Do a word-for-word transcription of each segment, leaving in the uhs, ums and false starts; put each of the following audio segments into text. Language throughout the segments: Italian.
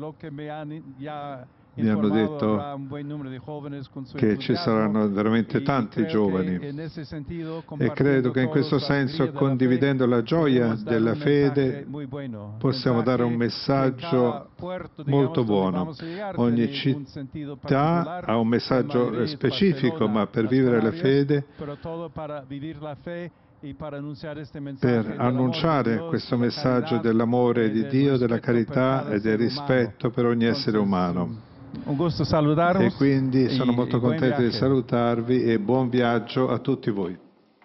mi hanno detto che ci saranno veramente tanti giovani e credo che in questo senso, condividendo la gioia della fede, possiamo dare un messaggio molto buono. Ogni città ha un messaggio specifico, ma per vivere la fede, per annunciare questo messaggio dell'amore di Dio, della carità e del rispetto per ogni essere umano. E quindi sono molto contento di salutarvi e buon viaggio a tutti voi.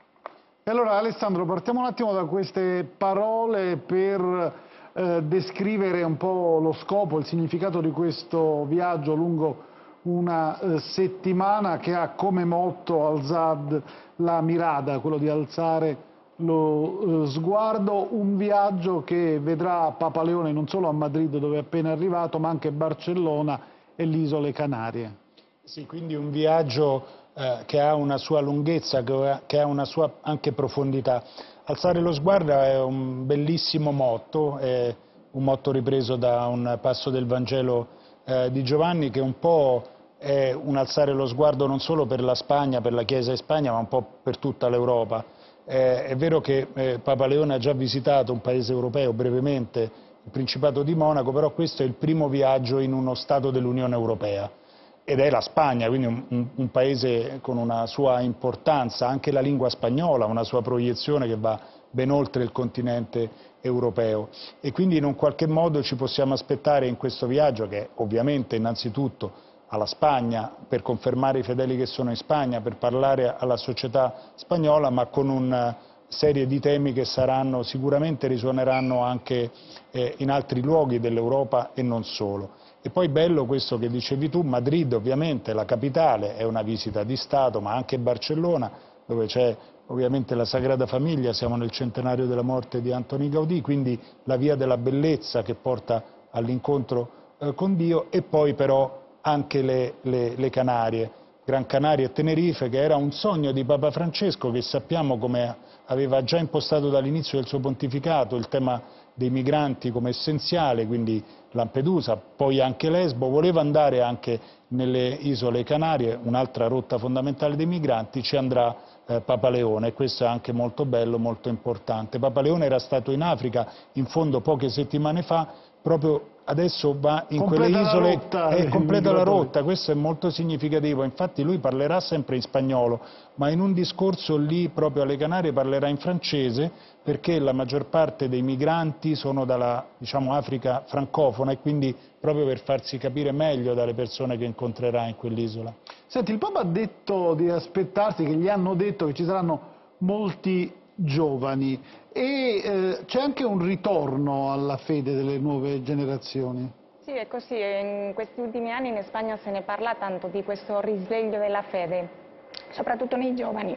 E allora Alessandro, partiamo un attimo da queste parole per eh, descrivere un po' lo scopo, il significato di questo viaggio lungo una eh, settimana che ha come motto Al-Zad la mirada, quello di alzare lo eh, sguardo, un viaggio che vedrà Papa Leone non solo a Madrid dove è appena arrivato, ma anche a Barcellona e le Isole Canarie. Sì, quindi un viaggio eh, che ha una sua lunghezza, che ha, che ha una sua anche profondità. Alzare lo sguardo è un bellissimo motto, è un motto ripreso da un passo del Vangelo eh, di Giovanni, che un po' è un alzare lo sguardo non solo per la Spagna, per la Chiesa in Spagna, ma un po' per tutta l'Europa. Eh, è vero che eh, Papa Leone ha già visitato un paese europeo brevemente, il Principato di Monaco, però questo è il primo viaggio in uno Stato dell'Unione Europea ed è la Spagna, quindi un, un, un paese con una sua importanza, anche la lingua spagnola, una sua proiezione che va ben oltre il continente europeo e quindi in un qualche modo ci possiamo aspettare in questo viaggio, che ovviamente innanzitutto alla Spagna per confermare i fedeli che sono in Spagna, per parlare alla società spagnola, ma con una serie di temi che saranno, sicuramente risuoneranno anche eh, in altri luoghi dell'Europa e non solo. E poi bello questo che dicevi tu, Madrid ovviamente, la capitale, è una visita di Stato, ma anche Barcellona, dove c'è ovviamente la Sagrada Famiglia, siamo nel centenario della morte di Antoni Gaudì, quindi la via della bellezza che porta all'incontro eh, con Dio, e poi però anche le, le, le Canarie, Gran Canaria e Tenerife, che era un sogno di Papa Francesco, che sappiamo come aveva già impostato dall'inizio del suo pontificato il tema dei migranti come essenziale, quindi Lampedusa, poi anche Lesbo, voleva andare anche nelle isole Canarie, un'altra rotta fondamentale dei migranti, ci andrà eh, Papa Leone e questo è anche molto bello, molto importante. Papa Leone era stato in Africa, in fondo poche settimane fa, proprio adesso va in completa quelle isole rotta, e completa la rotta, questo è molto significativo, infatti lui parlerà sempre in spagnolo, ma in un discorso lì proprio alle Canarie parlerà in francese perché la maggior parte dei migranti sono dalla diciamo, Africa francofona e quindi proprio per farsi capire meglio dalle persone che incontrerà in quell'isola. Senti, il Papa ha detto di aspettarsi, che gli hanno detto che ci saranno molti giovani e eh, c'è anche un ritorno alla fede delle nuove generazioni. Sì, è così, in questi ultimi anni in Spagna se ne parla tanto di questo risveglio della fede, soprattutto nei giovani,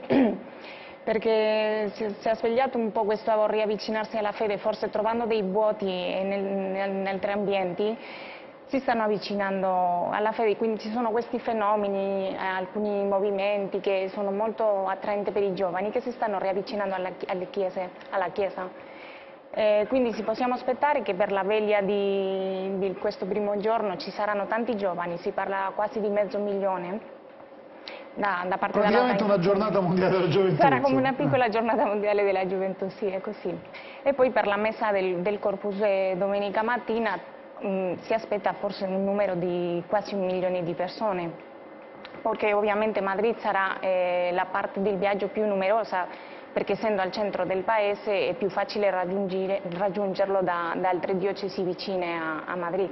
perché si è svegliato un po' questo riavvicinarsi alla fede, forse trovando dei vuoti nel, nel, in altri ambienti, si stanno avvicinando alla fede, quindi ci sono questi fenomeni, alcuni movimenti che sono molto attraenti per i giovani che si stanno riavvicinando alla, alle chiese, alla Chiesa. Eh, quindi ci possiamo aspettare che per la veglia di, di questo primo giorno ci saranno tanti giovani, si parla quasi di mezzo milione. Da, da parte Praticamente una giornata mondiale della gioventù. Sarà come una piccola giornata mondiale della gioventù, sì, è così. E poi per la messa del, del Corpus domenica mattina mh, si aspetta forse un numero di quasi un milione di persone, perché ovviamente Madrid sarà eh, la parte del viaggio più numerosa, perché essendo al centro del paese è più facile raggiungerlo da, da altre diocesi vicine a, a Madrid.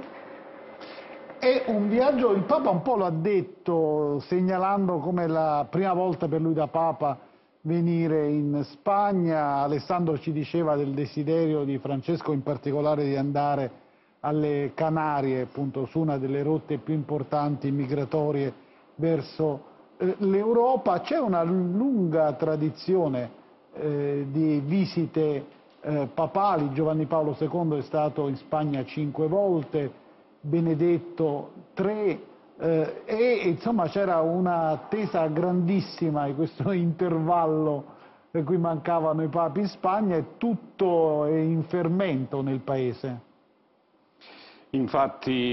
È un viaggio, il Papa un po' lo ha detto, segnalando come la prima volta per lui da Papa venire in Spagna. Alessandro ci diceva del desiderio di Francesco in particolare di andare alle Canarie, appunto su una delle rotte più importanti migratorie verso eh, l'Europa. C'è una lunga tradizione eh, di visite eh, papali. Giovanni Paolo secondo è stato in Spagna cinque volte, Benedetto tre, eh, e insomma c'era un'attesa grandissima di questo intervallo per cui mancavano i papi in Spagna e tutto è in fermento nel paese. Infatti